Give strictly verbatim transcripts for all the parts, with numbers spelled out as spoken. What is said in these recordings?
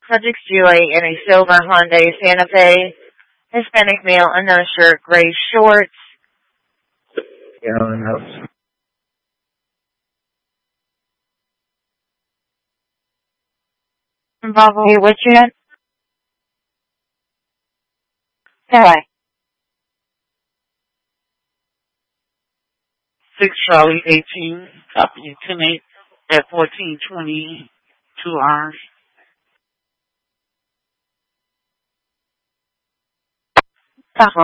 Subject Joy in a silver Hyundai Santa Fe. Hispanic male, unknown shirt, gray shorts. Yeah, in the house. Bravo, hey, what's your name? Hi. Six Charlie eighteen, copy ten eight at fourteen twenty two hours. Uh-huh.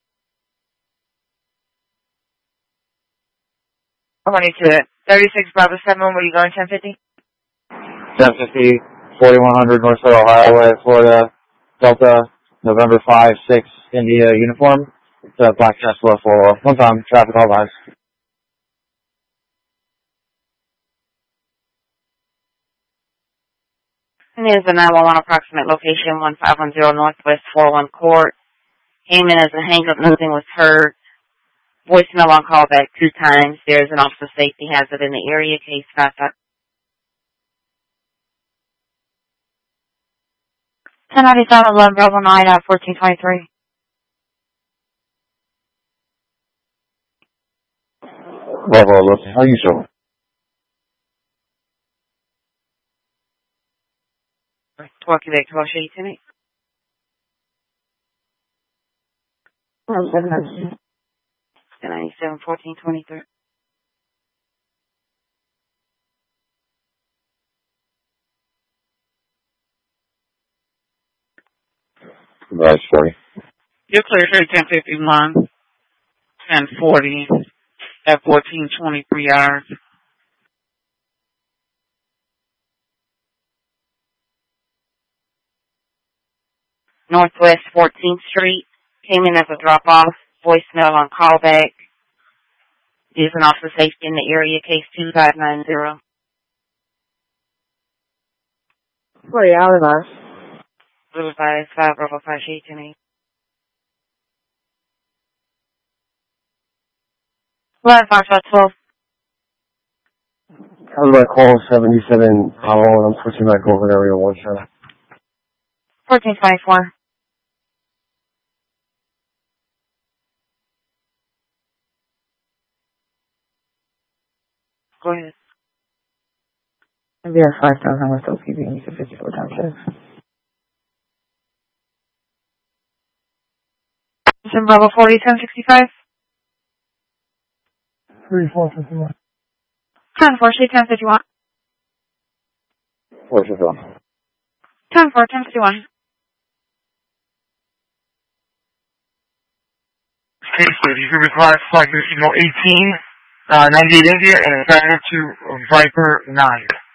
twenty-two. thirty-six Bravo seven, where you going, ten fifty? ten fifty, forty-one hundred Northside Ohio Way, Florida, Delta, November five six, India uniform. It's a black Tesla for one time, traffic all lines. And there's a nine one one approximate location, one five one zero Northwest four one Court. Came in as a hang-up, nothing was heard. Voicemail on callback two times. There's an officer safety hazard in the area, case five five. ten ninety-seven, eleven Bravo nine at fourteen twenty-three. Bravo, look, how you so? Talk you back to Russia, tonight. ten ninety-seven, fourteen twenty-three. Right, sorry. You're clear for ten fifty-one, ten forty at fourteen twenty-three hours. Northwest fourteenth Street. Came in as a drop-off. Voicemail on callback. There's an officer safety in the area, case two five nine zero. Where are you out of us? Blue five five Bravo five eight ten eight. eleven five five twelve. How do I call seventy-seven Powell and I'm switching back over to area one seven? fourteen twenty-four. Go ahead. Maybe our five thousand, we're still keeping you to fifty-four times shift. Mission Bravo forty ten sixty-five. Three four fifty-one. ten four, she ten fifty-one. Where's your phone? ten four, ten fifty-one. Case you can require flight signal eighteen, uh, ninety-eight India, and a driver to Viper nine.